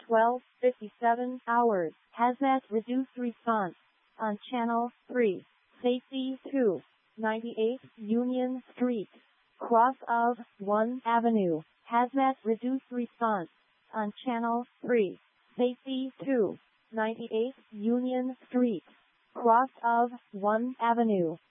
12:57 hours. Hazmat reduced response on Channel 3. Safety 2. 98 Union Street. Cross of 1 Avenue. Hazmat reduced response on Channel 3. Safety 2. 98 Union Street. Cross of 1 Avenue.